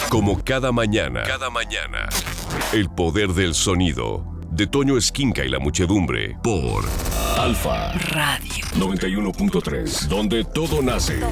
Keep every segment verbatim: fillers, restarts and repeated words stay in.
Como cada mañana, cada mañana, el poder del sonido, de Toño Esquinca y la muchedumbre, por Alfa Radio noventa y uno punto tres, donde todo nace.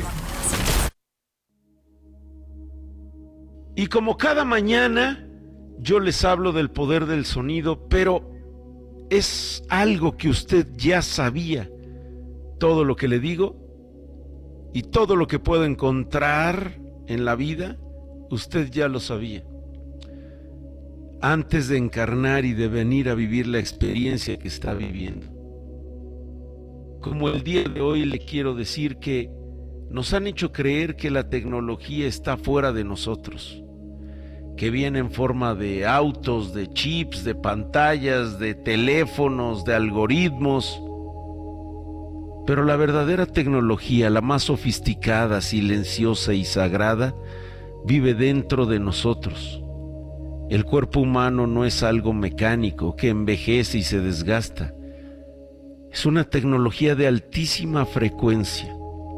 Y como cada mañana, yo les hablo del poder del sonido, pero es algo que usted ya sabía. Todo lo que le digo y todo lo que puedo encontrar en la vida, usted ya lo sabía. Antes de encarnar y de venir a vivir la experiencia que está viviendo. Como el día de hoy le quiero decir que nos han hecho creer que la tecnología está fuera de nosotros, que viene en forma de autos, de chips, de pantallas, de teléfonos, de algoritmos. Pero la verdadera tecnología, la más sofisticada, silenciosa y sagrada, vive dentro de nosotros. El cuerpo humano no es algo mecánico que envejece y se desgasta. Es una tecnología de altísima frecuencia.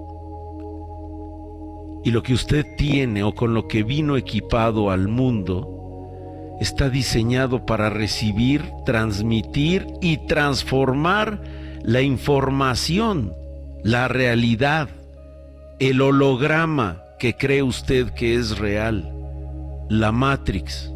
Y lo que usted tiene o con lo que vino equipado al mundo está diseñado para recibir, transmitir y transformar la información, la realidad, el holograma que cree usted que es real, la Matrix.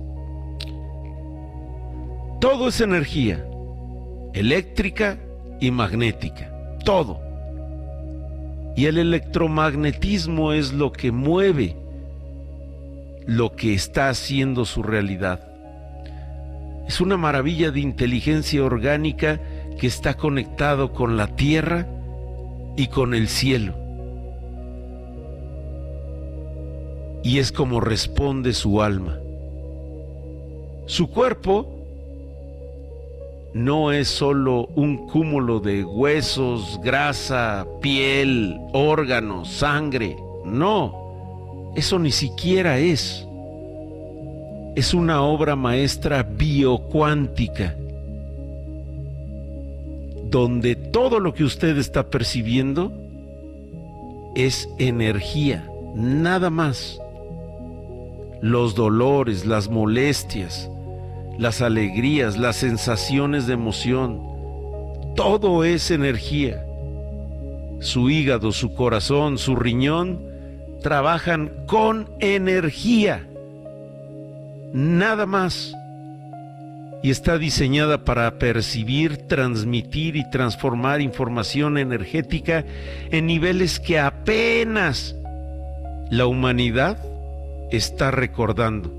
Todo es energía, eléctrica y magnética, todo. Y el electromagnetismo es lo que mueve lo que está haciendo su realidad. Es una maravilla de inteligencia orgánica que está conectado con la tierra y con el cielo. Y es como responde su alma. Su cuerpo no es solo un cúmulo de huesos, grasa, piel, órganos, sangre. No, eso ni siquiera es. Es una obra maestra biocuántica, donde todo lo que usted está percibiendo es energía, nada más. Los dolores, las molestias, las alegrías, las sensaciones de emoción, todo es energía. Su hígado, su corazón, su riñón trabajan con energía, nada más. Y está diseñada para percibir, transmitir y transformar información energética en niveles que apenas la humanidad está recordando.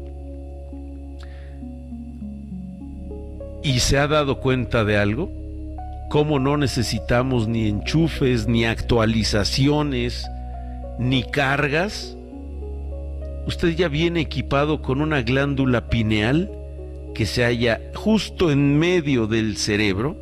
¿Y se ha dado cuenta de algo? ¿Cómo no necesitamos ni enchufes, ni actualizaciones, ni cargas? Usted ya viene equipado con una glándula pineal que se halla justo en medio del cerebro,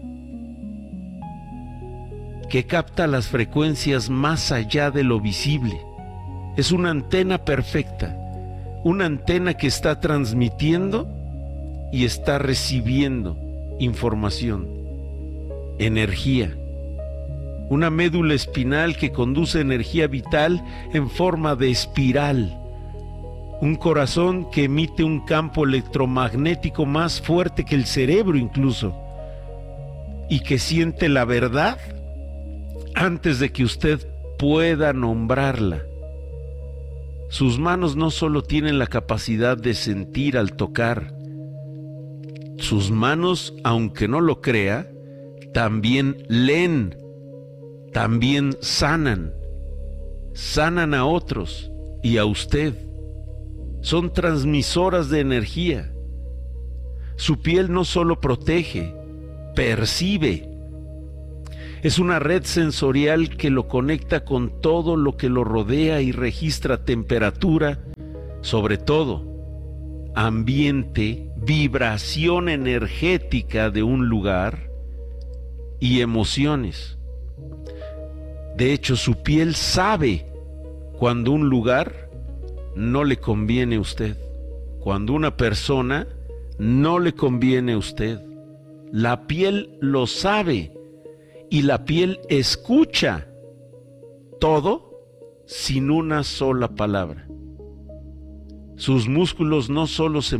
que capta las frecuencias más allá de lo visible. Es una antena perfecta, una antena que está transmitiendo y está recibiendo información, energía. Una médula espinal que conduce energía vital en forma de espiral. Un corazón que emite un campo electromagnético más fuerte que el cerebro incluso, y que siente la verdad antes de que usted pueda nombrarla. Sus manos no solo tienen la capacidad de sentir al tocar, sus manos, aunque no lo crea, también leen, también sanan, sanan a otros y a usted. Son transmisoras de energía. Su piel no solo protege, percibe. Es una red sensorial que lo conecta con todo lo que lo rodea y registra temperatura, sobre todo, ambiente, vibración energética de un lugar y emociones. De hecho, su piel sabe cuando un lugar no le conviene a usted, cuando una persona no le conviene a usted. La piel lo sabe y la piel escucha todo sin una sola palabra. Sus músculos no solo se